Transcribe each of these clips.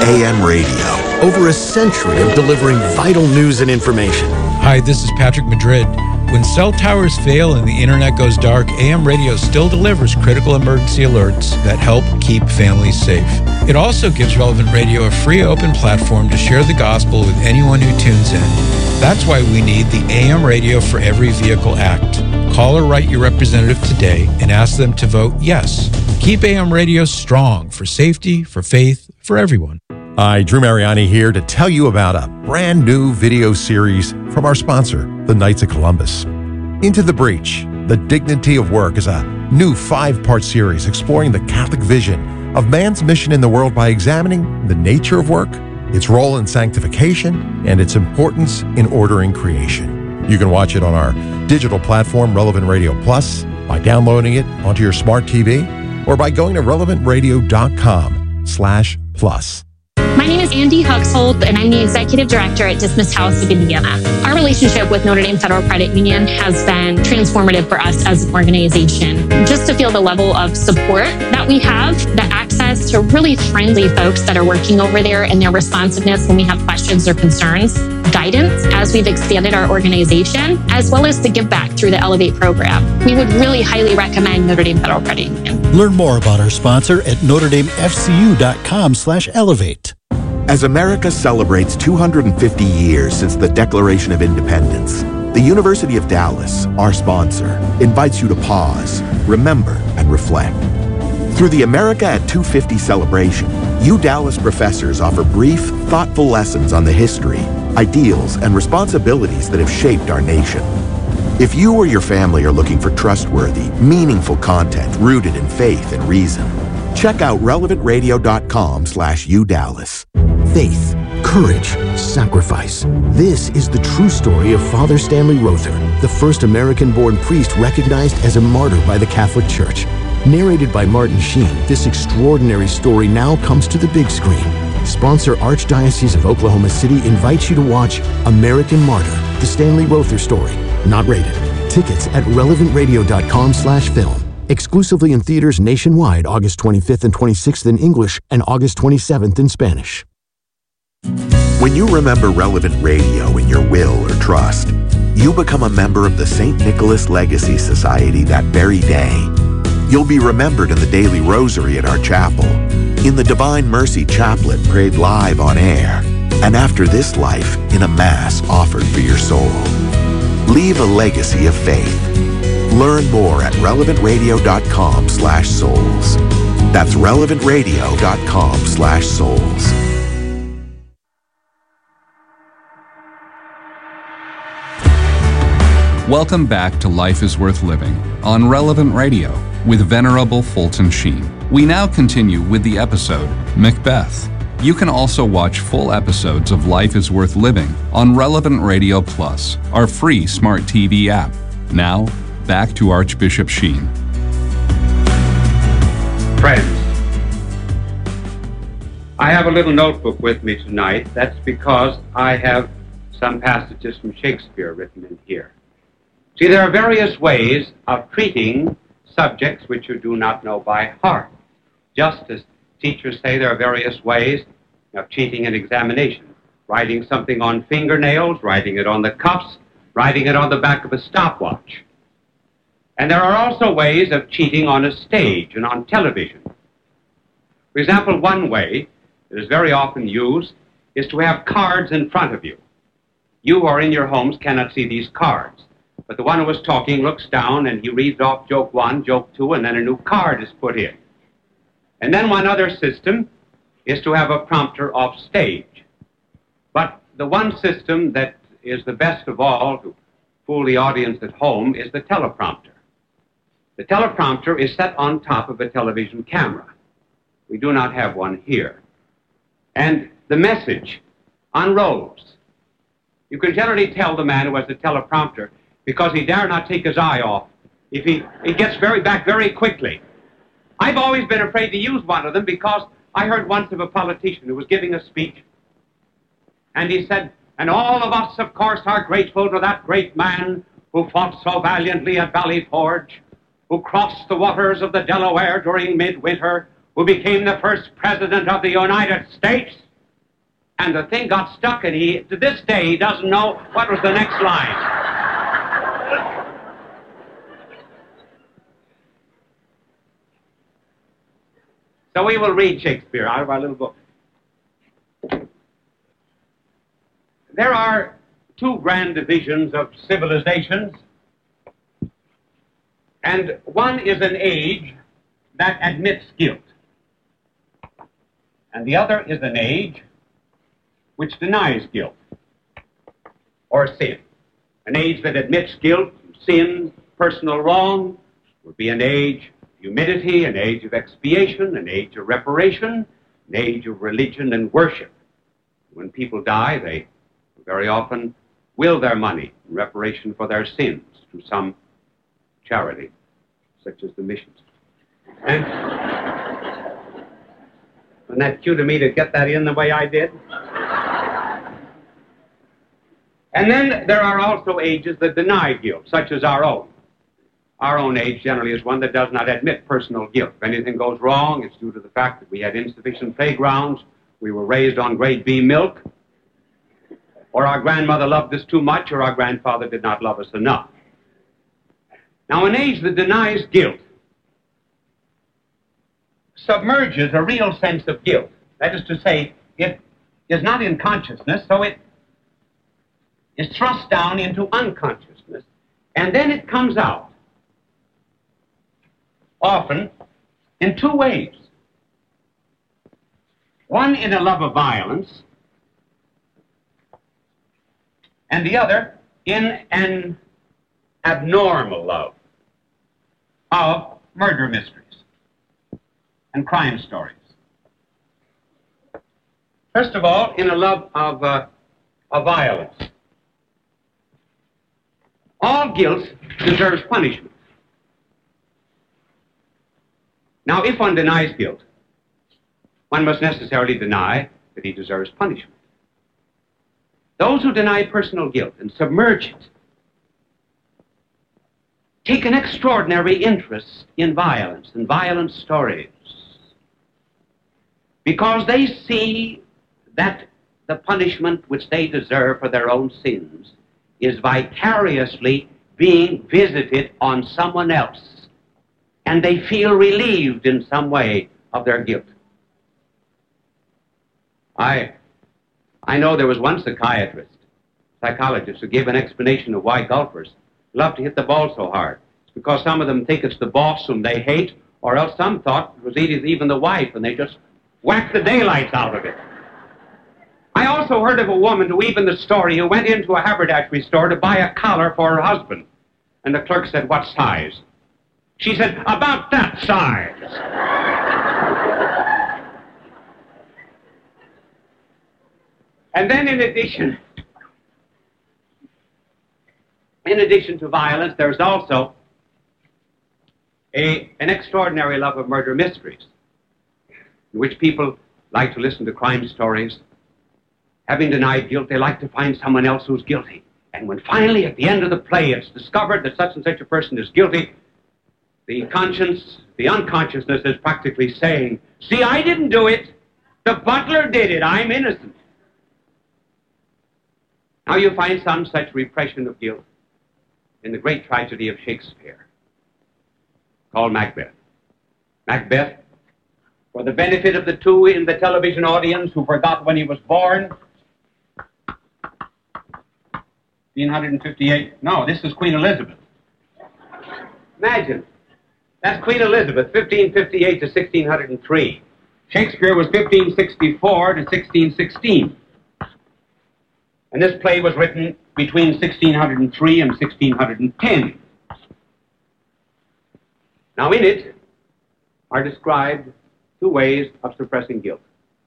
AM radio. Over a century of delivering vital news and information. Hi, this is Patrick Madrid. When cell towers fail and the internet goes dark, AM radio still delivers critical emergency alerts that help keep families safe. It also gives Relevant Radio a free open platform to share the gospel with anyone who tunes in. That's why we need the AM Radio for Every Vehicle Act. Call or write your representative today and ask them to vote yes. Keep AM radio strong for safety, for faith, for everyone. Hi, Drew Mariani here to tell you about a brand new video series from our sponsor, the Knights of Columbus. Into the Breach, The Dignity of Work is a new 5-part series exploring the Catholic vision of man's mission in the world by examining the nature of work, its role in sanctification, and its importance in ordering creation. You can watch it on our digital platform, Relevant Radio Plus, by downloading it onto your smart TV, or by going to relevantradio.com/plus. My name is Andy Huxhold, and I'm the Executive Director at Dismiss House of Indiana. Our relationship with Notre Dame Federal Credit Union has been transformative for us as an organization. Just to feel the level of support that we have, the access to really friendly folks that are working over there, and their responsiveness when we have questions or concerns, guidance as we've expanded our organization, as well as the give back through the Elevate program. We would really highly recommend Notre Dame Federal Credit Union. Learn more about our sponsor at NotreDameFCU.com/elevate. As America celebrates 250 years since the Declaration of Independence, the University of Dallas, our sponsor, invites you to pause, remember, and reflect. Through the America at 250 celebration, U Dallas professors offer brief, thoughtful lessons on the history, ideals, and responsibilities that have shaped our nation. If you or your family are looking for trustworthy, meaningful content rooted in faith and reason, check out relevantradio.com/UDallas. Faith, courage, sacrifice. This is the true story of Father Stanley Rother, the first American-born priest recognized as a martyr by the Catholic Church. Narrated by Martin Sheen, this extraordinary story now comes to the big screen. Sponsor Archdiocese of Oklahoma City invites you to watch American Martyr, the Stanley Rother story. Not rated. Tickets at relevantradio.com/film. Exclusively in theaters nationwide August 25th and 26th in English and August 27th in Spanish. When you remember Relevant Radio in your will or trust, you become a member of the St. Nicholas Legacy Society that very day. You'll be remembered in the daily rosary at our chapel, in the Divine Mercy Chaplet prayed live on air, and after this life in a Mass offered for your soul. Leave a legacy of faith. Learn more at relevantradio.com/souls. That's relevantradio.com/souls. Welcome back to Life is Worth Living on Relevant Radio with Venerable Fulton Sheen. We now continue with the episode Macbeth. You can also watch full episodes of Life is Worth Living on Relevant Radio Plus, our free smart TV app. Now, back to Archbishop Sheen. Friends, I have a little notebook with me tonight. That's because I have some passages from Shakespeare written in here. See, there are various ways of treating subjects which you do not know by heart. Just as teachers say there are various ways of cheating an examination. Writing something on fingernails, writing it on the cuffs, writing it on the back of a stopwatch. And there are also ways of cheating on a stage and on television. For example, one way that is very often used is to have cards in front of you. You who are in your homes cannot see these cards. But the one who is talking looks down and he reads off joke 1, joke 2, and then a new card is put in. And then one other system is to have a prompter off stage. But the one system that is the best of all to fool the audience at home is the teleprompter. The teleprompter is set on top of a television camera. We do not have one here. And the message unrolls. You can generally tell the man who has the teleprompter because he dare not take his eye off. If he gets back very quickly. I've always been afraid to use one of them because I heard once of a politician who was giving a speech, and he said, and all of us, of course, are grateful to that great man who fought so valiantly at Valley Forge, who crossed the waters of the Delaware during midwinter, who became the first president of the United States. and the thing got stuck, and he, to this day, he doesn't know what was the next line. So we will read Shakespeare out of our little book. There are two grand divisions of civilizations, and one is an age that admits guilt, and the other is an age which denies guilt or sin. An age that admits guilt, sin, personal wrong would be an age of humility, an age of expiation, an age of reparation, an age of religion and worship. When people die, they very often will their money in reparation for their sins to some charity, such as the missions. And wasn't that cute of me to get that in the way I did? And then there are also ages that deny guilt, such as our own. Our own age generally is one that does not admit personal guilt. If anything goes wrong, it's due to the fact that we had insufficient playgrounds, we were raised on grade B milk, or our grandmother loved us too much, or our grandfather did not love us enough. Now, an age that denies guilt submerges a real sense of guilt. That is to say, it is not in consciousness, so it is thrust down into unconsciousness, and then it comes out, often in two ways. One in a love of violence, and the other in an abnormal love of murder mysteries and crime stories. First of all, in a love of violence. All guilt deserves punishment. Now, if one denies guilt, one must necessarily deny that he deserves punishment. Those who deny personal guilt and submerge it take an extraordinary interest in violence and violent stories, because they see that the punishment which they deserve for their own sins is vicariously being visited on someone else, and they feel relieved in some way of their guilt. I know there was one psychologist, who gave an explanation of why golfers love to hit the ball so hard. It's because some of them think it's the boss whom they hate, or else some thought it was even the wife, and they just whack the daylights out of it. I also heard of a woman who, even the story, who went into a haberdashery store to buy a collar for her husband. And the clerk said, "What size?" She said, "About that size." And then in addition to violence, there's also an extraordinary love of murder mysteries, in which people like to listen to crime stories. Having denied guilt, they like to find someone else who's guilty. And when finally, at the end of the play, it's discovered that such and such a person is guilty, the conscience, the unconsciousness is practically saying, "See, I didn't do it. The butler did it. I'm innocent." Now you find some such repression of guilt in the great tragedy of Shakespeare, called Macbeth. Macbeth, for the benefit of the two in the television audience who forgot when he was born, 1558. No, this is Queen Elizabeth. Imagine, that's Queen Elizabeth, 1558 to 1603. Shakespeare was 1564 to 1616. And this play was written between 1603 and 1610. Now in it are described two ways of suppressing guilt.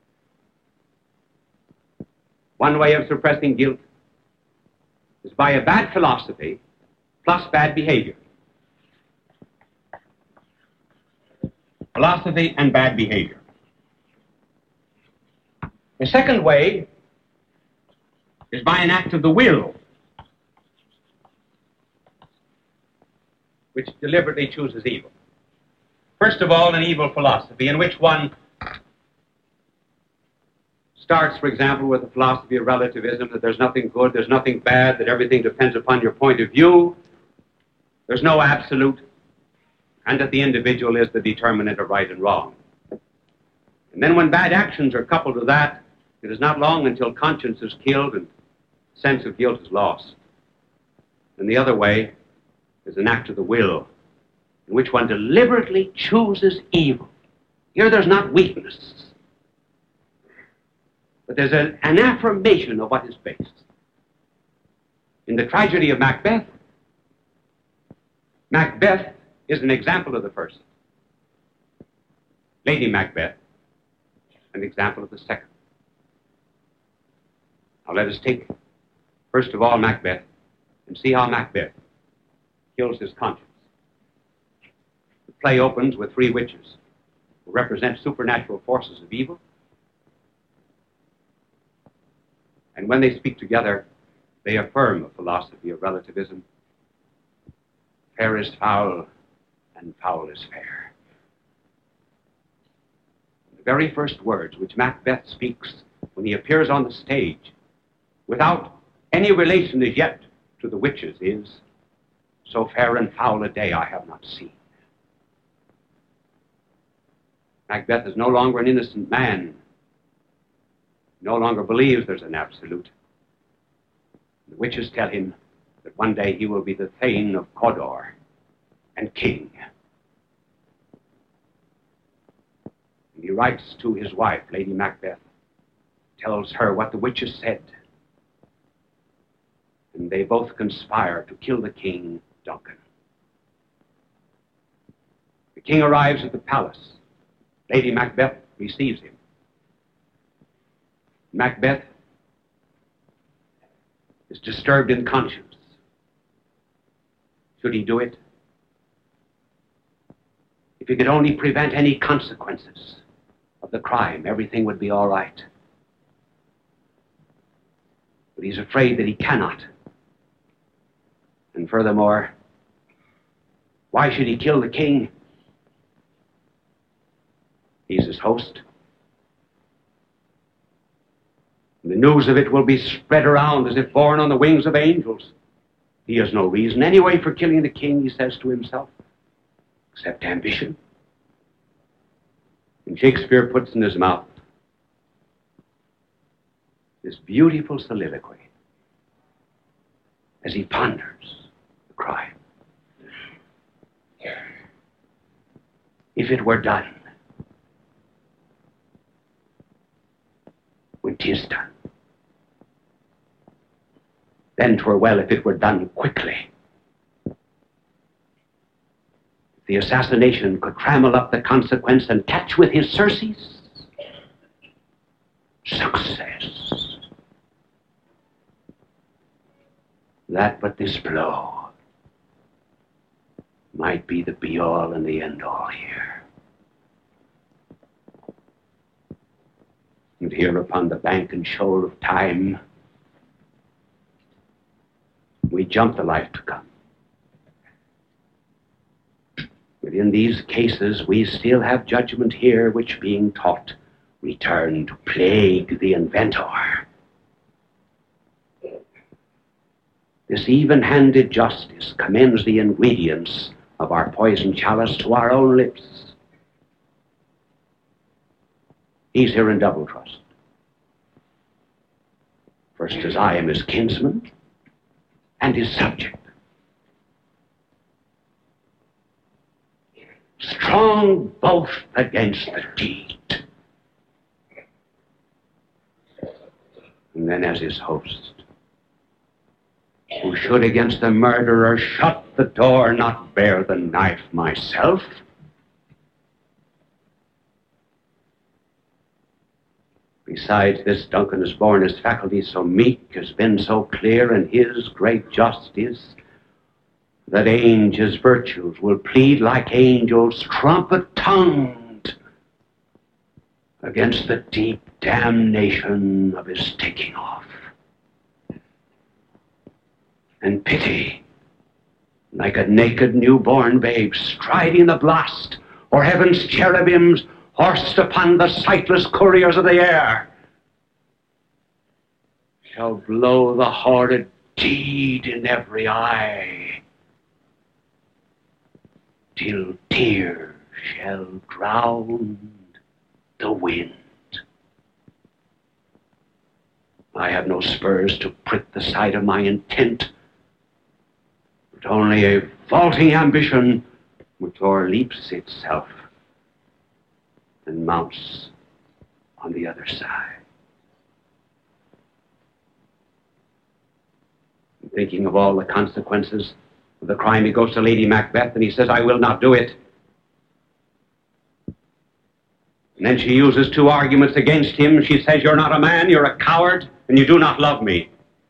One way of suppressing guilt is by a bad philosophy plus bad behavior. Philosophy and bad behavior. The second way is by an act of the will, which deliberately chooses evil. First of all, an evil philosophy in which one starts, for example, with the philosophy of relativism, that there's nothing good, there's nothing bad, that everything depends upon your point of view, there's no absolute, and that the individual is the determinant of right and wrong. And then when bad actions are coupled to that, it is not long until conscience is killed and sense of guilt is lost. And the other way is an act of the will, in which one deliberately chooses evil. Here there's not weakness, but there's an affirmation of what is base. In the tragedy of Macbeth, Macbeth is an example of the first. Lady Macbeth, an example of the second. Now let us take, first of all, Macbeth, and see how Macbeth kills his conscience. The play opens with three witches who represent supernatural forces of evil. And when they speak together, they affirm a philosophy of relativism. Fair is foul, and foul is fair. The very first words which Macbeth speaks when he appears on the stage, without any relation as yet to the witches, is, "So fair and foul a day I have not seen." Macbeth is no longer an innocent man, no longer believes there's an absolute. The witches tell him that one day he will be the Thane of Cawdor and king. And he writes to his wife, Lady Macbeth, tells her what the witches said. And they both conspire to kill the king, Duncan. The king arrives at the palace. Lady Macbeth receives him. Macbeth is disturbed in conscience. Should he do it? If he could only prevent any consequences of the crime, everything would be all right. But he's afraid that he cannot. And furthermore, why should he kill the king? He's his host. And the news of it will be spread around as if borne on the wings of angels. He has no reason anyway for killing the king, he says to himself, except ambition. And Shakespeare puts in his mouth this beautiful soliloquy as he ponders the crime. If it were done when 'tis done, then 'twere well if it were done quickly. If the assassination could trammel up the consequence and catch with his surcease, success. That but this blow might be the be-all and the end-all here. And here upon the bank and shoal of time, we jump the life to come. But in these cases, we still have judgment here, which being taught, return to plague the inventor. This even-handed justice commends the ingredients of our poison chalice to our own lips. He's here in double trust. First, as I am his kinsman and his subject. Strong both against the deed. And then as his host, who should against the murderer shut the door, not bear the knife myself. Besides this, Duncan has borne his faculties so meek, has been so clear in his great justice, that his virtues will plead like angels, trumpet-tongued, against the deep damnation of his taking off. And pity, like a naked newborn babe striding the blast, or heaven's cherubims horsed upon the sightless couriers of the air, shall blow the horrid deed in every eye, till tears shall drown the wind. I have no spurs to prick the side of my intent, but only a vaulting ambition which o'erleaps itself and mounts on the other side. I'm thinking of all the consequences of the crime. He goes to Lady Macbeth and he says, I will not do it. And then she uses two arguments against him. She says, you're not a man, you're a coward, and you do not love me.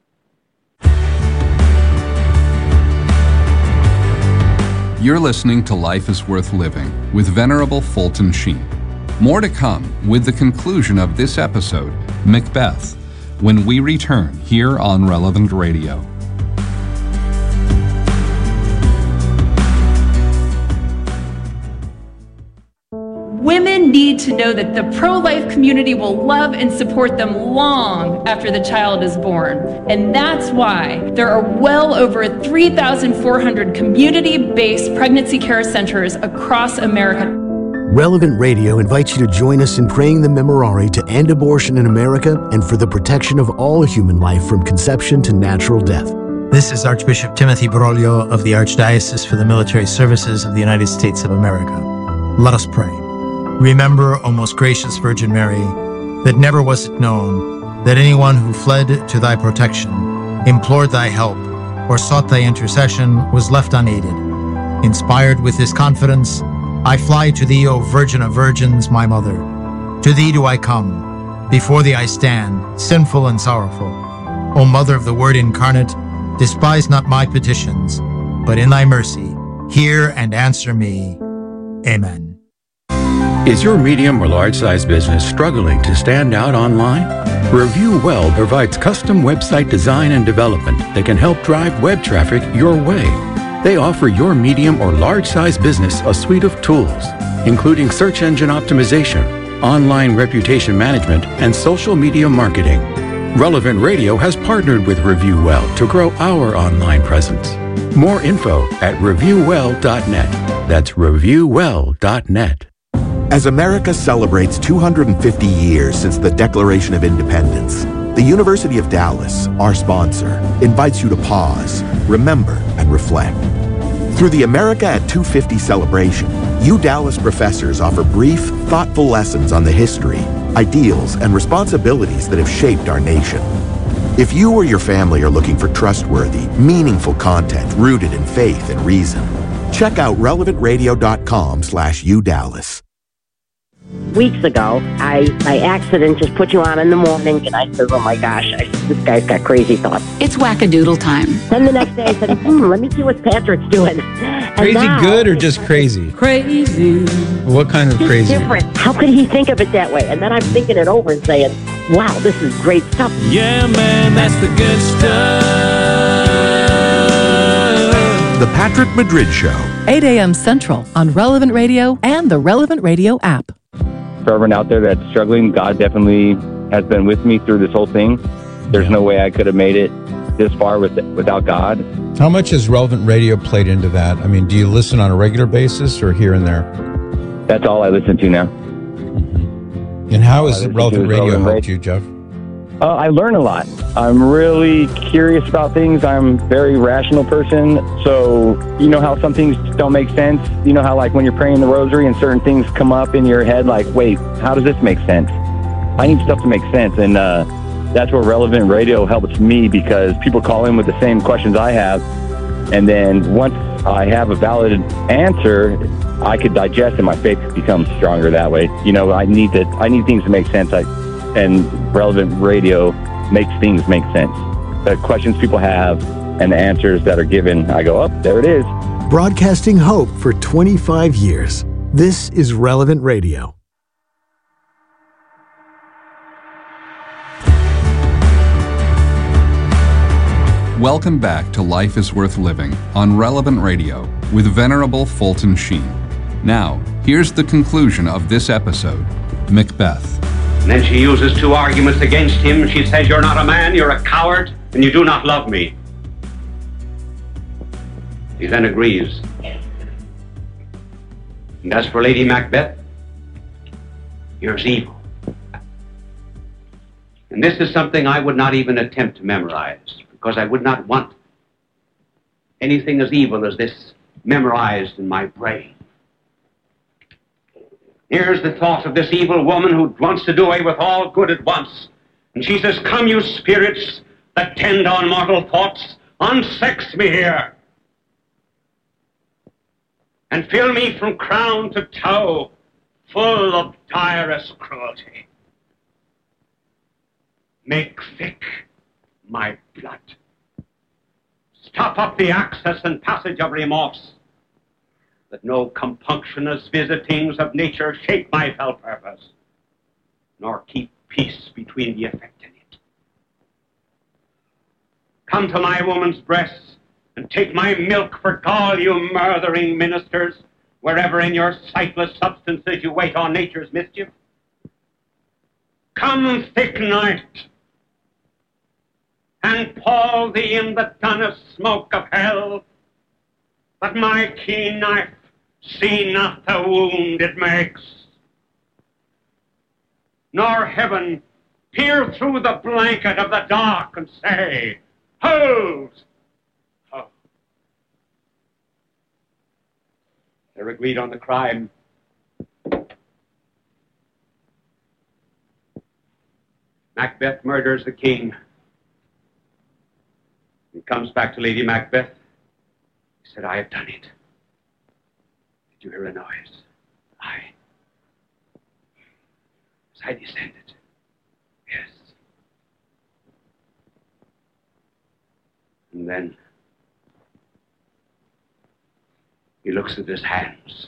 You're listening to Life is Worth Living with Venerable Fulton Sheen. More to come with the conclusion of this episode, Macbeth, when we return here on Relevant Radio. Women need to know that the pro-life community will love and support them long after the child is born. And that's why there are well over 3,400 community-based pregnancy care centers across America. Relevant Radio invites you to join us in praying the Memorare to end abortion in America and for the protection of all human life from conception to natural death. This is Archbishop Timothy Broglio of the Archdiocese for the Military Services of the United States of America. Let us pray. Remember, O most gracious Virgin Mary, that never was it known that anyone who fled to thy protection, implored thy help, or sought thy intercession was left unaided. Inspired with this confidence, I fly to thee, O Virgin of Virgins, my Mother. To thee do I come. Before thee I stand, sinful and sorrowful. O Mother of the Word incarnate, despise not my petitions, but in thy mercy, hear and answer me. Amen. Is your medium or large-size business struggling to stand out online? Review Well provides custom website design and development that can help drive web traffic your way. They offer your medium or large-size business a suite of tools, including search engine optimization, online reputation management, and social media marketing. Relevant Radio has partnered with Review Well to grow our online presence. More info at reviewwell.net. That's reviewwell.net. As America celebrates 250 years since the Declaration of Independence, the University of Dallas, our sponsor, invites you to pause, remember, and reflect. Through the America at 250 celebration, Dallas professors offer brief, thoughtful lessons on the history, ideals, and responsibilities that have shaped our nation. If you or your family are looking for trustworthy, meaningful content rooted in faith and reason, check out relevantradio.com/UDallas. Weeks ago, I by accident just put you on in the morning, and I said, oh my gosh, this guy's got crazy thoughts. It's wackadoodle time. Then the next day I said, let me see what Patrick's doing. And crazy now, good or just crazy? Crazy. What kind of crazy? Different. How could he think of it that way? And then I'm thinking it over and saying, wow, this is great stuff. Yeah, man, that's the good stuff. The Patrick Madrid Show. 8 a.m. Central on Relevant Radio and the Relevant Radio app. For everyone out there that's struggling, God definitely has been with me through this whole thing. There's no way I could have made it this far without God. How much has Relevant Radio played into that? I mean, do you listen on a regular basis or here and there? That's all I listen to now. Mm-hmm. And how has Relevant Radio helped you, Jeff? I learn a lot. I'm really curious about things. I'm a very rational person. So, you know how some things don't make sense? You know how, like, when you're praying the rosary and certain things come up in your head, like, wait, how does this make sense? I need stuff to make sense. And that's where Relevant Radio helps me, because people call in with the same questions I have. And then once I have a valid answer, I could digest and my faith becomes stronger that way. You know, I need things to make sense. And Relevant Radio makes things make sense. The questions people have and the answers that are given, I go, oh, there it is. Broadcasting hope for 25 years. This is Relevant Radio. Welcome back to Life is Worth Living on Relevant Radio with Venerable Fulton Sheen. Now, here's the conclusion of this episode, Macbeth. And then she uses two arguments against him. She says, you're not a man, you're a coward, and you do not love me. He then agrees. And as for Lady Macbeth, here's evil. And this is something I would not even attempt to memorize, because I would not want anything as evil as this memorized in my brain. Here's the thought of this evil woman who wants to do away with all good at once. And she says, come, you spirits that tend on mortal thoughts, unsex me here, and fill me from crown to toe full of direst cruelty. Make thick my blood. Stop up the access and passage of remorse, that no compunctious visitings of nature shake my fell purpose, nor keep peace between the effect and it. Come to my woman's breasts, and take my milk for gall, you murthering ministers, wherever in your sightless substances you wait on nature's mischief. Come, thick night, and pall thee in the dunnest smoke of hell, that my keen knife see not the wound it makes, nor heaven peer through the blanket of the dark and say, hold! Oh. They're agreed on the crime. Macbeth murders the king. He comes back to Lady Macbeth. He said, I have done it. Did you hear a noise? Aye. As I descended. Yes. And then he looks at his hands.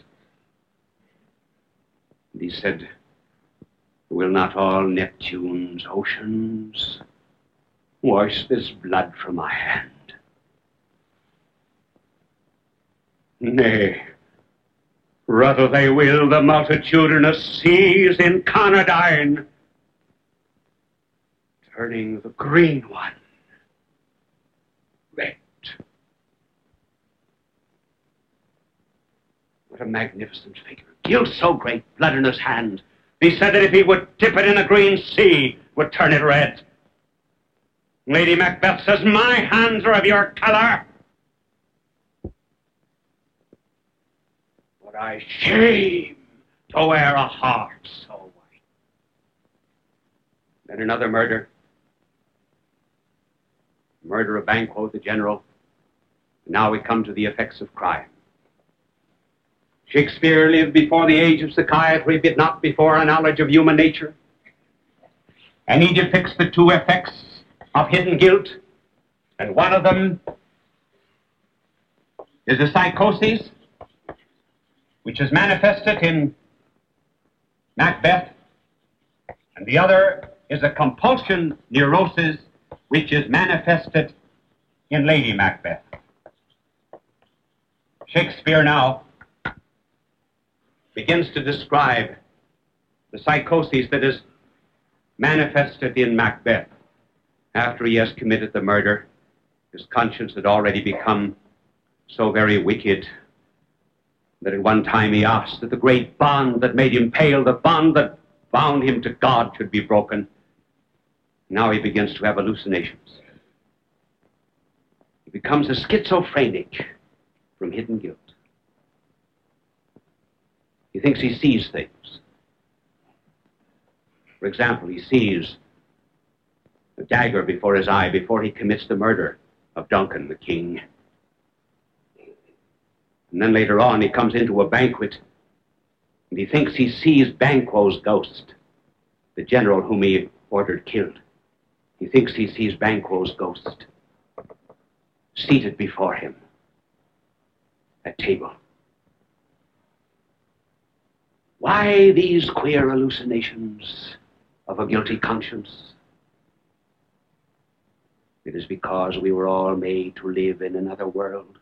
And he said, will not all Neptune's oceans wash this blood from my hand? Nay, rather they will the multitudinous seas in Conradine, turning the green one red. What a magnificent figure. Guilt so great, blood in his hand. He said that if he would dip it in the green sea, would turn it red. Lady Macbeth says, my hands are of your color. But I shame to wear a heart so white. Then another murder. Murder of Banquo, the general. Now we come to the effects of crime. Shakespeare lived before the age of psychiatry, but not before a knowledge of human nature. And he depicts the two effects of hidden guilt, and one of them is a psychosis, which is manifested in Macbeth, and the other is a compulsion neurosis, which is manifested in Lady Macbeth. Shakespeare now begins to describe the psychosis that is manifested in Macbeth. After he has committed the murder, his conscience had already become so very wicked that at one time he asked that the great bond that made him pale, the bond that bound him to God, should be broken. Now he begins to have hallucinations. He becomes a schizophrenic from hidden guilt. He thinks he sees things. For example, he sees a dagger before his eye before he commits the murder of Duncan, the king. And then later on, he comes into a banquet, and he thinks he sees Banquo's ghost, the general whom he ordered killed. He thinks he sees Banquo's ghost seated before him at table. Why these queer hallucinations of a guilty conscience? It is because we were all made to live in another world.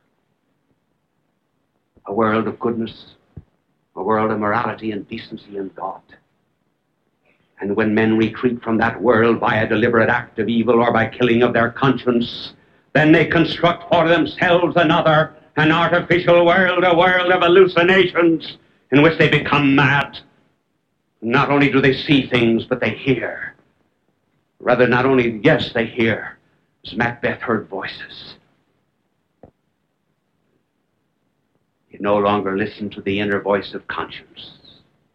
A world of goodness, a world of morality and decency and God. And when men retreat from that world by a deliberate act of evil or by killing of their conscience, then they construct for themselves another, an artificial world, a world of hallucinations in which they become mad. Not only do they see things, but they hear. Rather, not only, yes, they hear, as Macbeth heard voices. You no longer listen to the inner voice of conscience.